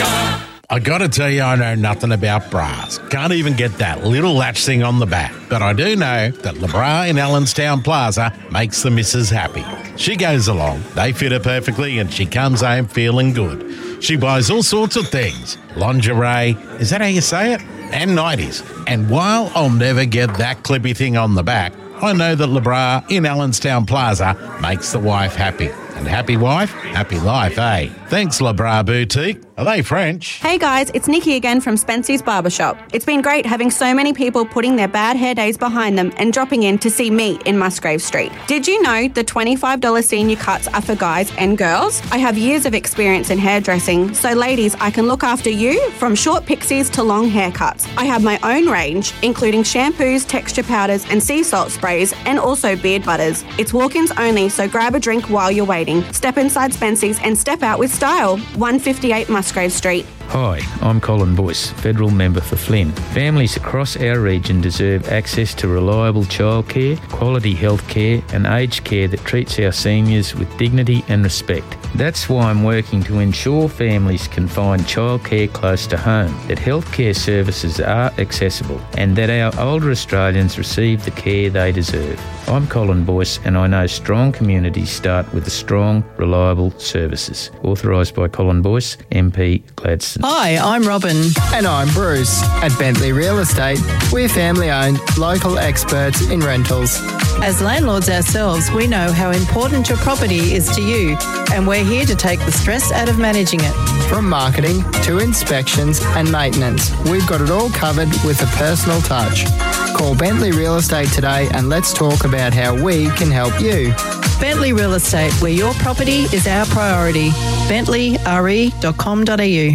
I gotta tell you, I know nothing about bras. Can't even get that little latch thing on the back. But I do know that LeBra in Allenstown Plaza makes the missus happy. She goes along, they fit her perfectly, and she comes home feeling good. She buys all sorts of things. Lingerie, is that how you say it? And nighties. And while I'll never get that clippy thing on the back, I know that LeBra in Allenstown Plaza makes the wife happy. And happy wife, happy life, eh? Thanks, LeBra Boutique. Are they French? Hey guys, it's Nikki again from Spency's Barbershop. It's been great having so many people putting their bad hair days behind them and dropping in to see me in Musgrave Street. Did you know the $25 senior cuts are for guys and girls? I have years of experience in hairdressing, so ladies, I can look after you from short pixies to long haircuts. I have my own range, including shampoos, texture powders and sea salt sprays, and also beard butters. It's walk-ins only, so grab a drink while you're waiting. Step inside Spency's and step out with style. 158 Musgrave Street. Hi, I'm Colin Boyce, Federal Member for Flynn. Families across our region deserve access to reliable childcare, quality health care and aged care that treats our seniors with dignity and respect. That's why I'm working to ensure families can find childcare close to home, that healthcare services are accessible and that our older Australians receive the care they deserve. I'm Colin Boyce and I know strong communities start with strong, reliable services. Authorised by Colin Boyce, MP Gladstone. Hi, I'm Robin. And I'm Bruce. At Bentley Real Estate, we're family-owned, local experts in rentals. As landlords ourselves, we know how important your property is to you, and we're here to take the stress out of managing it. From marketing to inspections and maintenance, we've got it all covered with a personal touch. Call Bentley Real Estate today and let's talk about how we can help you. Bentley Real Estate, where your property is our priority. bentleyre.com.au.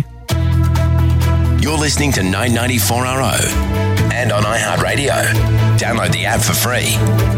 You're listening to 994RO and on iHeartRadio. Download the app for free.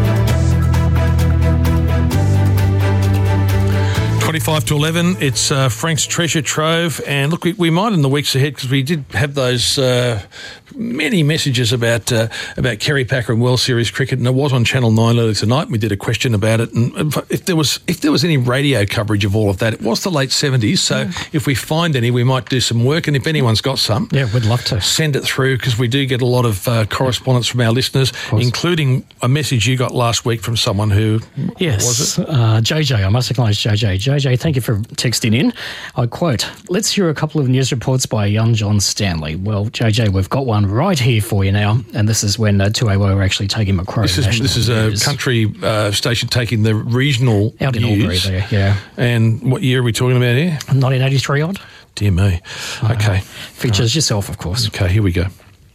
25 to 11, it's Frank's Treasure Trove. And look, we might in the weeks ahead, because we did have those many messages about Kerry Packer and World Series cricket, and it was on Channel 9 earlier tonight, and we did a question about it. And if there was any radio coverage of all of that, it was the late 70s, so if we find any, we might do some work. And if anyone's got some, we'd love to send it through, because we do get a lot of correspondence from our listeners, including a message you got last week from someone who... Yes, was it? JJ, I must acknowledge JJ. JJ, thank you for texting in. I quote, "Let's hear a couple of news reports by young John Stanley." Well, JJ, we've got one right here for you now, and this is when 2AY were actually taking Macquarie. This is a country station taking the regional out in news. Albury there, yeah. And what year are we talking about here? 1983 odd. Dear me. Okay. Features yourself, of course. Okay, here we go.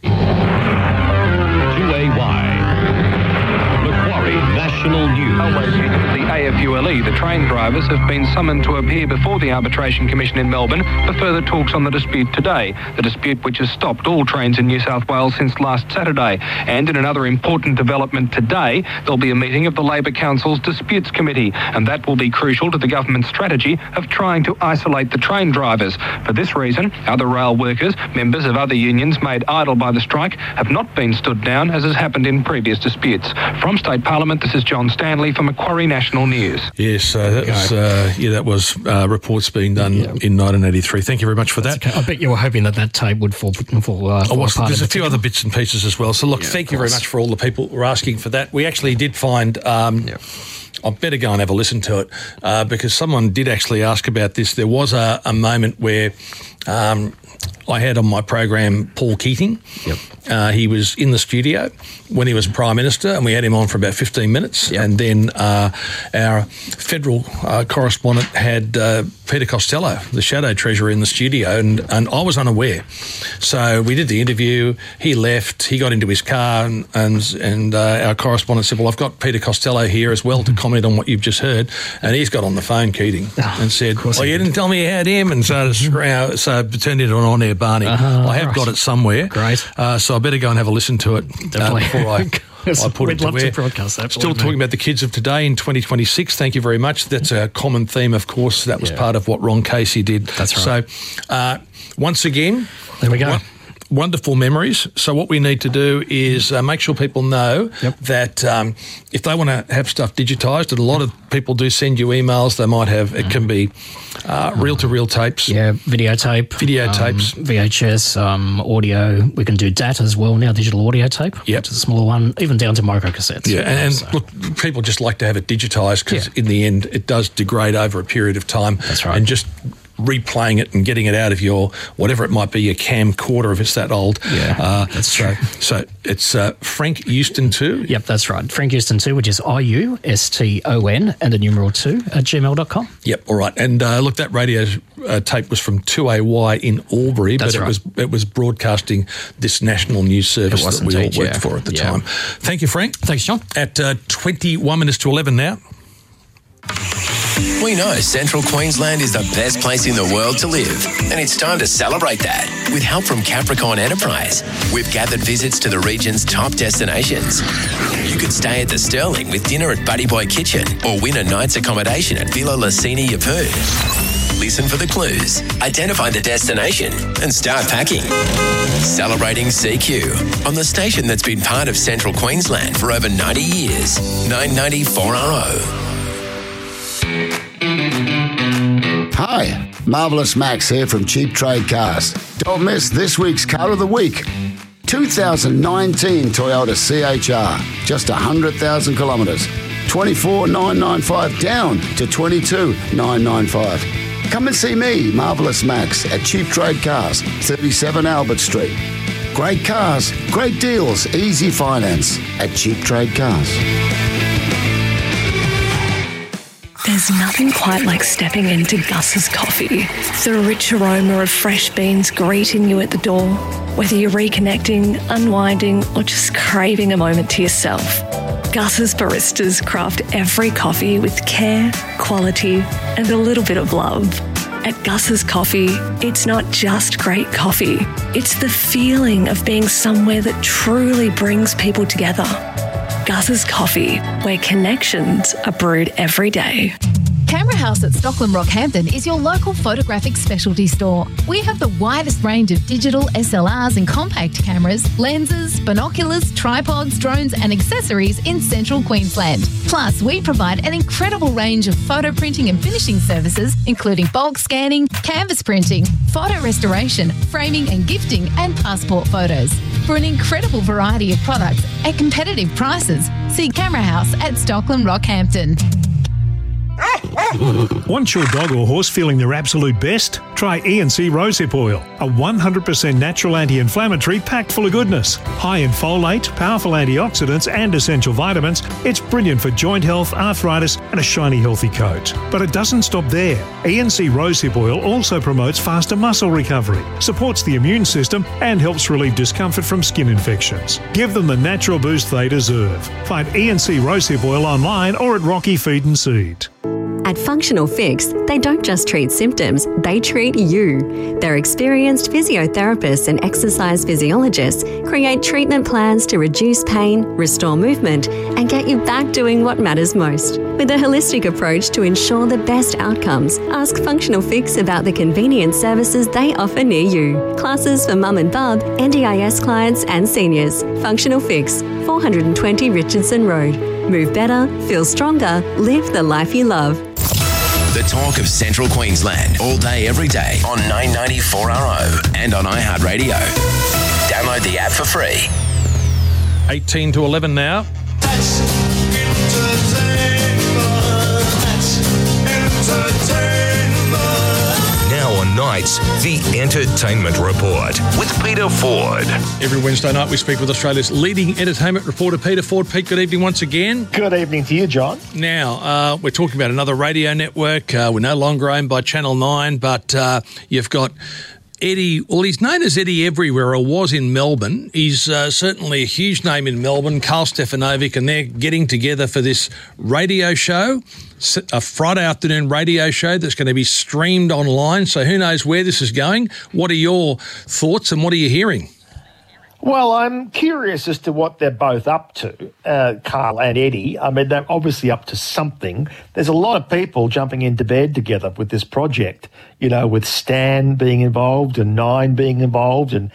2AY. Macquarie National News. The AFULE, the train drivers, have been summoned to appear before the Arbitration Commission in Melbourne for further talks on the dispute today. The dispute which has stopped all trains in New South Wales since last Saturday. And in another important development today, there'll be a meeting of the Labor Council's Disputes Committee, and that will be crucial to the government's strategy of trying to isolate the train drivers. For this reason, other rail workers, members of other unions made idle by the strike, have not been stood down, as has happened in previous disputes. From State Parliament, this is John Stanley for Macquarie National News. Yes, that was reports being done in 1983. Thank you very much for that. Okay. I bet you were hoping that tape would fall apart. There's a few other bits and pieces as well. So look, thank you very much for all the people who were asking for that. We actually did find... I better go and have a listen to it because someone did actually ask about this. There was a moment where I had on my program Paul Keating. Yep. He was in the studio when he was Prime Minister, and we had him on for about 15 minutes. Yep. And then our federal correspondent had Peter Costello, the Shadow Treasurer, in the studio, and I was unaware. So we did the interview. He left. He got into his car, and our correspondent said, "Well, I've got Peter Costello here as well to comment on what you've just heard." And he's got on the phone, Keating, and said, "Well, you didn't tell me you had him," and so it turned into an on-air Barney. I have got it somewhere. Great. So I better go and have a listen to it before I put it to love air. to broadcast that. Still talking about the kids of today in 2026. Thank you very much. That's a common theme, of course. That was part of what Ron Casey did. That's right. So once again... There we go. wonderful memories. So what we need to do is make sure people know that if they want to have stuff digitised, and a lot of people do send you emails, they might have, it can be reel-to-reel tapes. Yeah, videotapes, VHS, audio. We can do DAT as well now, digital audio tape. Yep. Which is a smaller one, even down to micro cassettes. Yeah, and look, people just like to have it digitised because in the end it does degrade over a period of time. That's right. And just replaying it and getting it out of your, whatever it might be, your camcorder if it's that old. Yeah, that's true. So it's Frank Euston 2? Yep, that's right. Frank Euston 2, which is IUSTON and the numeral 2 at gmail.com. Yep, all right. And look, that radio tape was from 2AY in Albury, That's but right. it was broadcasting this national news service that we all worked for at the time. Thank you, Frank. Thanks, John. At 21 minutes to 11 now. We know Central Queensland is the best place in the world to live, and it's time to celebrate that. With help from Capricorn Enterprise, we've gathered visits to the region's top destinations. You could stay at the Sterling with dinner at Buddy Boy Kitchen, or win a night's accommodation at Villa Lucini Yeppoon. Listen for the clues, identify the destination, and start packing. Celebrating CQ on the station that's been part of Central Queensland for over 90 years. 994RO. Hi, Marvellous Max here from Cheap Trade Cars. Don't miss this week's Car of the Week. 2019 Toyota CHR, just 100,000 kilometres. 24,995 down to 22,995. Come and see me, Marvellous Max, at Cheap Trade Cars, 37 Albert Street. Great cars, great deals, easy finance at Cheap Trade Cars. There's nothing quite like stepping into Gus's Coffee. The rich aroma of fresh beans greeting you at the door. Whether you're reconnecting, unwinding, or just craving a moment to yourself, Gus's baristas craft every coffee with care, quality, and a little bit of love. At Gus's Coffee, it's not just great coffee. It's the feeling of being somewhere that truly brings people together. Gus's Coffee, where connections are brewed every day. Camera House at Stockland Rockhampton is your local photographic specialty store. We have the widest range of digital SLRs and compact cameras, lenses, binoculars, tripods, drones and accessories in central Queensland. Plus, we provide an incredible range of photo printing and finishing services, including bulk scanning, canvas printing, photo restoration, framing and gifting, and passport photos. For an incredible variety of products at competitive prices, see Camera House at Stockland Rockhampton. Want your dog or horse feeling their absolute best? Try E&C Rosehip Oil, a 100% natural anti-inflammatory packed full of goodness. High in folate, powerful antioxidants and essential vitamins, it's brilliant for joint health, arthritis and a shiny healthy coat. But it doesn't stop there. E&C Rosehip Oil also promotes faster muscle recovery, supports the immune system and helps relieve discomfort from skin infections. Give them the natural boost they deserve. Find E&C Rosehip Oil online or at Rocky Feed and Seed. At Functional Fix, they don't just treat symptoms, they treat you. Their experienced physiotherapists and exercise physiologists create treatment plans to reduce pain, restore movement, and get you back doing what matters most. With a holistic approach to ensure the best outcomes, ask Functional Fix about the convenient services they offer near you. Classes for mum and bub, NDIS clients and seniors. Functional Fix, 420 Richardson Road. Move better, feel stronger, live the life you love. The talk of Central Queensland, all day, every day on 994RO and on iHeartRadio. Download the app for free. 18 to 11 now. That's Now on nights, the Entertainment Report with Peter Ford. Every Wednesday night we speak with Australia's leading entertainment reporter, Peter Ford. Pete, good evening once again. Good evening to you, John. Now, we're talking about another radio network. We're no longer owned by Channel 9, but you've got Eddie, well, he's known as Eddie everywhere, or was in Melbourne. He's certainly a huge name in Melbourne, Carl Stefanovic, and they're getting together for this radio show, a Friday afternoon radio show that's going to be streamed online. So who knows where this is going? What are your thoughts and what are you hearing? Well, I'm curious as to what they're both up to, Carl and Eddie. I mean, they're obviously up to something. There's a lot of people jumping into bed together with this project, you know, with Stan being involved and Nine being involved and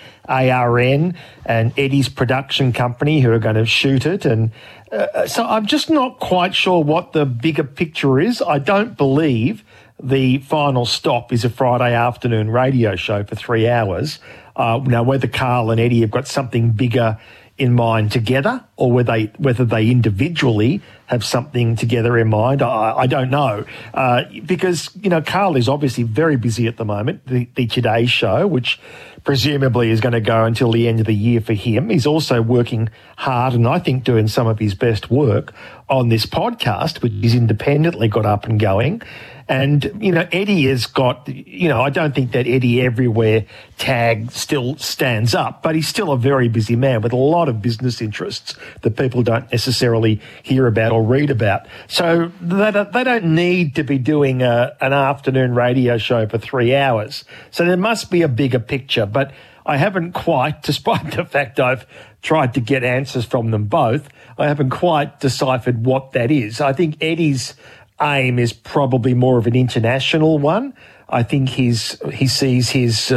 ARN and Eddie's production company who are going to shoot it. And so I'm just not quite sure what the bigger picture is. I don't believe the final stop is a Friday afternoon radio show for 3 hours. Now, whether Carl and Eddie have got something bigger in mind together or whether they individually have something together in mind, I don't know. Because, you know, Carl is obviously very busy at the moment, the Today Show, which presumably is going to go until the end of the year for him. He's also working hard and I think doing some of his best work on this podcast, which he's independently got up and going. And, you know, Eddie has got, you know, I don't think that Eddie Everywhere tag still stands up, but he's still a very busy man with a lot of business interests that people don't necessarily hear about or read about. So they don't need to be doing an afternoon radio show for 3 hours. So there must be a bigger picture, but I haven't quite, despite the fact I've tried to get answers from them both, I haven't quite deciphered what that is. I think Eddie's aim is probably more of an international one. I think he sees his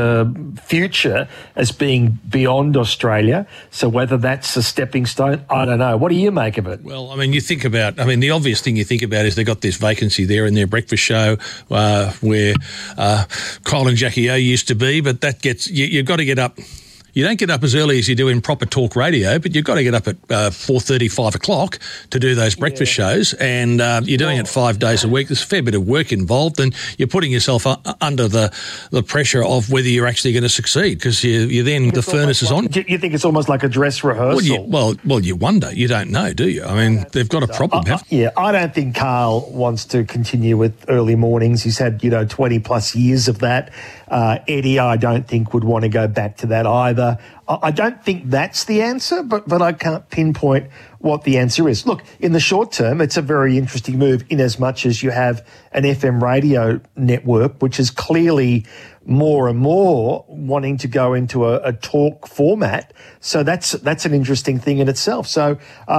future as being beyond Australia. So whether that's a stepping stone, I don't know. What do you make of it? Well, I mean, the obvious thing you think about is they've got this vacancy there in their breakfast show where Kyle and Jackie O used to be, but that gets, you've got to get up. You don't get up as early as you do in proper talk radio, but you've got to get up at 4:30, 5 o'clock to do those breakfast shows, and you're doing it 5 days a week. There's a fair bit of work involved, and you're putting yourself under the pressure of whether you're actually going to succeed, because you then the furnace is on. You think it's almost like a dress rehearsal? Well, you wonder. You don't know, do you? I mean, they've got a problem. I don't think Carl wants to continue with early mornings. He's had, 20 plus years of that. Eddie, I don't think would want to go back to that either. I don't think that's the answer, but I can't pinpoint what the answer is. Look, in the short term, it's a very interesting move in as much as you have an FM radio network, which is clearly more and more wanting to go into a talk format. So that's an interesting thing in itself. So,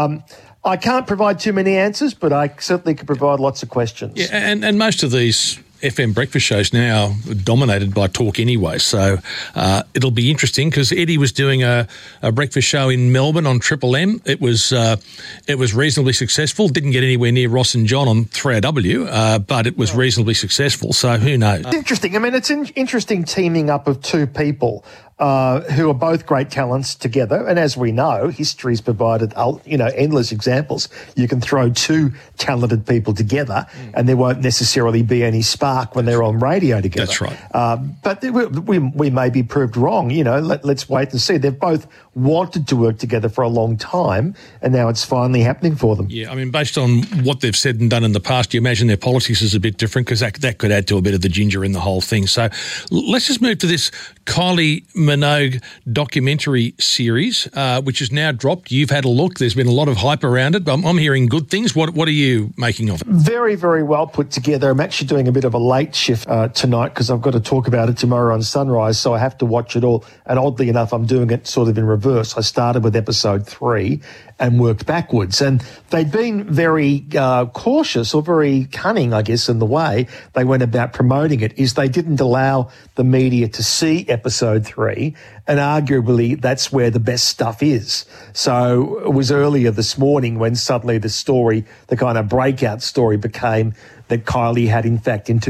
I can't provide too many answers, but I certainly can provide lots of questions. Yeah, and most of these FM breakfast shows now are dominated by talk anyway, so it'll be interesting because Eddie was doing a breakfast show in Melbourne on Triple M. It was reasonably successful. Didn't get anywhere near Ross and John on 3AW, but it was reasonably successful. So who knows? Interesting. I mean, it's an interesting teaming up of two people who are both great talents together. And as we know, history's provided, endless examples. You can throw two talented people together and there won't necessarily be any spark when they're on radio together. That's right. But we may be proved wrong. Let's wait and see. They've both wanted to work together for a long time and now it's finally happening for them. Yeah, I mean, based on what they've said and done in the past, you imagine their politics is a bit different because that could add to a bit of the ginger in the whole thing. So let's just move to this Kylie Minogue documentary series, which is now dropped. You've had a look. There's been a lot of hype around it. I'm hearing good things. What are you making of it? Very, very well put together. I'm actually doing a bit of a late shift tonight because I've got to talk about it tomorrow on Sunrise, so I have to watch it all. And oddly enough, I'm doing it sort of in reverse. I started with episode 3 and worked backwards. And they'd been very cautious or very cunning, I guess, in the way they went about promoting it, is they didn't allow the media to see episode 3, and arguably that's where the best stuff is. So it was earlier this morning when suddenly the story, the kind of breakout story became that Kylie had, in fact, in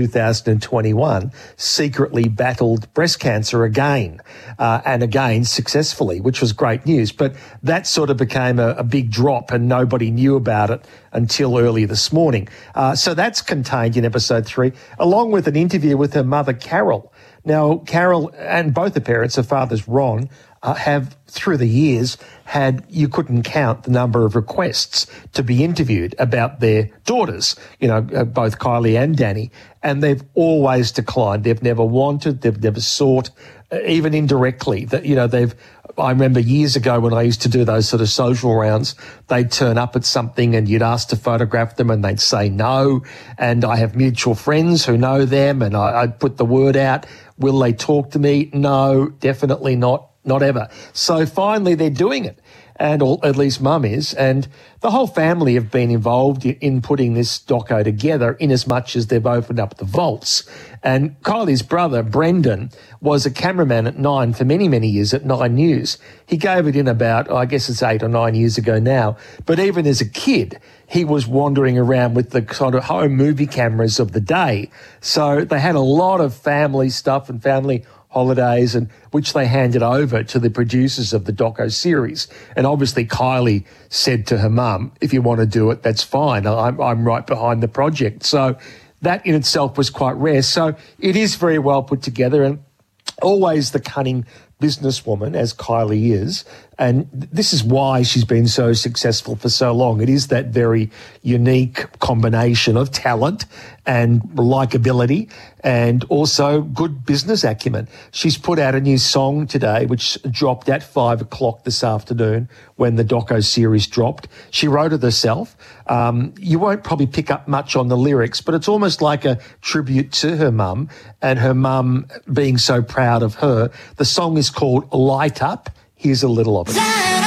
2021, secretly battled breast cancer again, and again successfully, which was great news. But that sort of became a big drop and nobody knew about it until early this morning. So that's contained in episode 3, along with an interview with her mother, Carol. Now, Carol and both her parents, her father's Ron, have through the years had, you couldn't count the number of requests to be interviewed about their daughters, both Kylie and Danny, and they've always declined. They've never wanted, they've never sought, even indirectly, that, I remember years ago when I used to do those sort of social rounds, they'd turn up at something and you'd ask to photograph them and they'd say no. And I have mutual friends who know them and I'd put the word out. Will they talk to me? No, definitely not. not ever. So finally they're doing it. And at least Mum is, and the whole family have been involved in putting this doco together in as much as they've opened up the vaults. And Kylie's brother, Brendan, was a cameraman at Nine for many, many years at Nine News. He gave it in about, I guess it's 8 or 9 years ago now. But even as a kid, he was wandering around with the sort of home movie cameras of the day. So they had a lot of family stuff and family holidays, and which they handed over to the producers of the doco series. And obviously Kylie said to her mum, if you want to do it, that's fine. I'm right behind the project. So that in itself was quite rare. So it is very well put together, and always the cunning businesswoman, as Kylie is. And this is why she's been so successful for so long. It is that very unique combination of talent and likability and also good business acumen. She's put out a new song today, which dropped at 5 o'clock this afternoon when the doco series dropped. She wrote it herself. You won't probably pick up much on the lyrics, but it's almost like a tribute to her mum and her mum being so proud of her. The song is called Light Up. Here's a little of it.